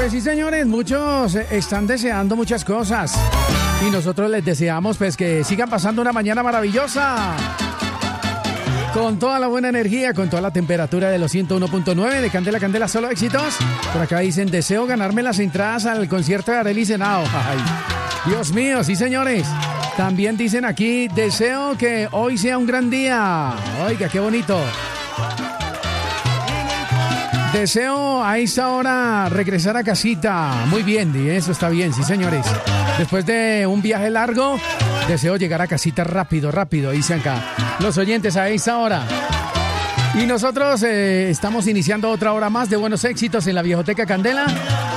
Pues sí, señores, muchos están deseando muchas cosas y nosotros les deseamos pues que sigan pasando una mañana maravillosa con toda la buena energía, con toda la temperatura de los 101.9 de Candela, Candela, solo éxitos. Por acá dicen, deseo ganarme las entradas al concierto de Arely Senao. Ay, Dios mío, sí, señores. También dicen aquí, deseo que hoy sea un gran día. Oiga, qué bonito. Deseo a esta hora regresar a casita. Muy bien, y eso está bien, sí, señores. Después de un viaje largo, deseo llegar a casita rápido, dicen acá los oyentes a esta hora. Y nosotros estamos iniciando otra hora más de buenos éxitos en la Viejoteca Candela,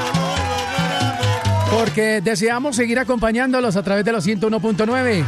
porque deseamos seguir acompañándolos a través de los 101.9.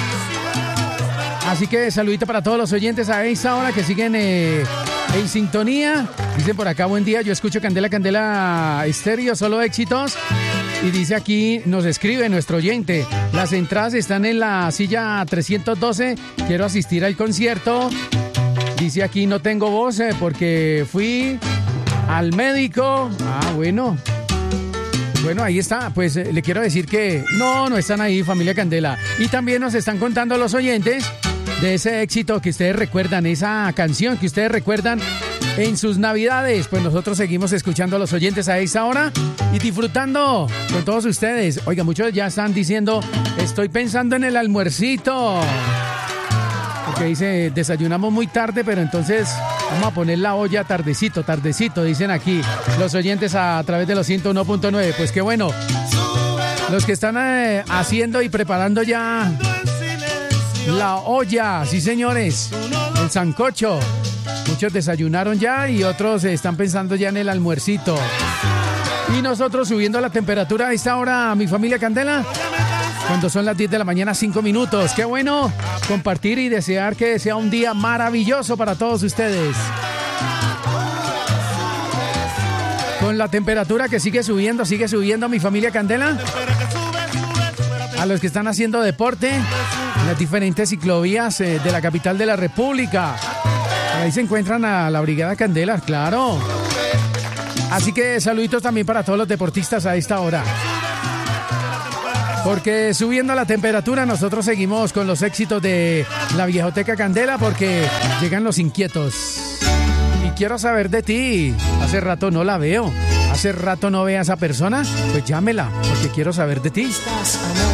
Así que saludito para todos los oyentes a esta hora que siguen en sintonía. Dicen por acá, buen día, yo escucho Candela, Candela Estéreo, solo éxitos. Y dice aquí, nos escribe nuestro oyente, las entradas están en la silla 312, quiero asistir al concierto. Dice aquí, no tengo voz porque fui al médico. Ah, bueno, ahí está. Pues le quiero decir que no están ahí, familia Candela. Y también nos están contando los oyentes de ese éxito que ustedes recuerdan, esa canción que ustedes recuerdan en sus navidades. Pues nosotros seguimos escuchando a los oyentes a esa hora y disfrutando con todos ustedes. Oiga, muchos ya están diciendo, estoy pensando en el almuercito. Porque dice, desayunamos muy tarde, pero entonces vamos a poner la olla tardecito, dicen aquí los oyentes a través de los 101.9. Pues qué bueno, los que están haciendo y preparando ya la olla, sí, señores, el sancocho. Muchos desayunaron ya y otros están pensando ya en el almuercito. Y nosotros subiendo la temperatura a esta hora, mi familia Candela, cuando son las 10 de la mañana, 5 minutos. Qué bueno compartir y desear que sea un día maravilloso para todos ustedes. Con la temperatura que sigue subiendo, mi familia Candela. A los que están haciendo deporte en las diferentes ciclovías de la capital de la República. Ahí se encuentran a la Brigada Candela, claro. Así que saluditos también para todos los deportistas a esta hora. Porque subiendo la temperatura, nosotros seguimos con los éxitos de la Viejoteca Candela, porque llegan los inquietos. Y quiero saber de ti. Hace rato no la veo. Hace rato no veo a esa persona. Pues llámela, porque quiero saber de ti.